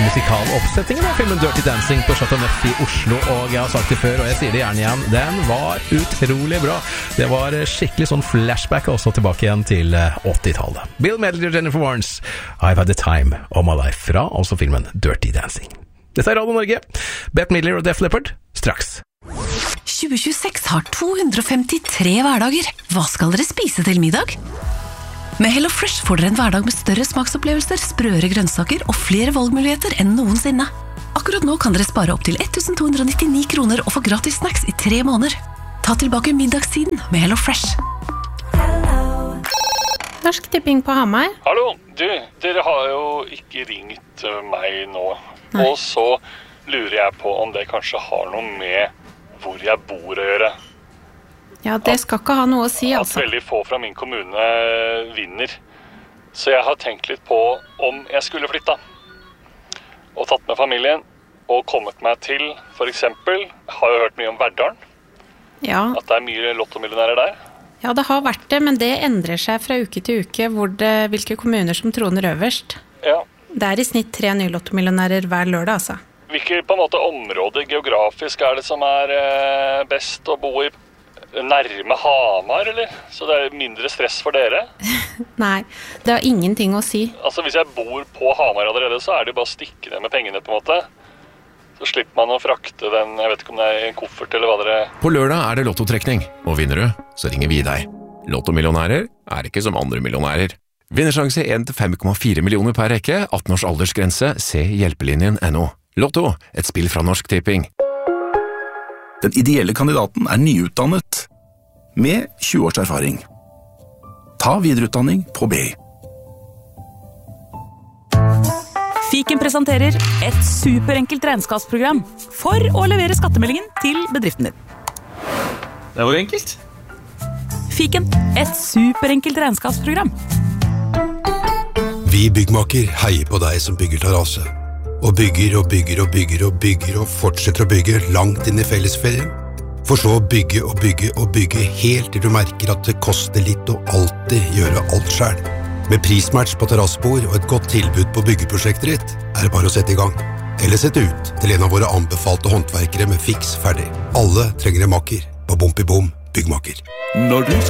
musikaloppsettingen av filmen Dirty Dancing på Chateau Neuf i Oslo, og jeg har sagt det før, og jeg sier det gjerne igjen, den var utrolig bra. Det var skikkelig sånn flashback også tilbake igjen til 80-tallet. Bill Medley og Jennifer Warnes, I've had the time of my life, fra altså filmen Dirty Dancing. Dette Radio Norge, Bette Midler og Def Leppard, straks. 2026 har 253 hverdager. Hva skal dere spise til middag? Med Hello Fresh får dere en hverdag med større smaksopplevelser, sprøere grønnsaker og flere valgmuligheter enn noensinne. Akkurat nå kan dere spare opp til 1299 kroner og få gratis snacks i 3 måneder. Ta tilbake middagstiden med Hello Fresh. Norsk Tipping på Hamar. Hallo, dere har jo ikke ringt meg nå. Nei. Og så lurer jeg på om det kanskje har noe med hvor jeg bor å gjøre. Ja, det skal ikke ha noe å si, altså. At veldig få fra min kommune vinner. Så jeg har tenkt litt på om jeg skulle flytta. Og tatt med familien og kommet meg til, for eksempel, har jo hørt mye om Verdalen. Ja. At det er mye lottomillionærer der. Ja, det har vært det, men det endrer seg fra uke til uke hvilke kommuner som troner øverst. Ja. Det er i snitt 3 nye lottomillionærer hver lørdag, altså. Hvilke på en måte områder geografisk er det som er best å bo i? Nærme Hamar, eller? Så det er mindre stress for dere? Nei, det har ingenting å si. Altså, hvis jeg bor på Hamar allerede, så er det jo bare å stikke ned med pengene, på en måte. Så slipper man å frakte den, jeg vet ikke om det er en koffert eller hva dere... På lørdag er det lottotrekning, og vinner du, så ringer vi deg. Lottomillionærer er ikke som andre millionærer. Vinnersjanse 1-5,4 millioner per rekke, 18 års aldersgrense, se hjelpelinjen.no. Lotto, et spill fra Norsk Tipping. Den ideelle kandidaten er nyutdannet, med 20 års erfaring. Ta videreutdanning på BI. Fiken presenterer et superenkelt regnskapsprogram for å levere skattemeldingen til bedriften din. Det var enkelt. Fiken, et superenkelt regnskapsprogram. Vi byggmaker heier på deg som bygger terrasse. Og bygger og bygger og bygger og bygger og fortsetter å bygge langt inn i fellesferien. For så å bygge og bygge og bygge helt til du merker at det koster litt å alltid gjøre alt selv. Med prismatch på terrassebord og et godt tilbud på byggeprosjektet ditt, er det bare å sette i gang. Eller sette ut til en av våre anbefalte håndverkere med fiks ferdig. Alle trenger en makker på Bom byggmaker. Når du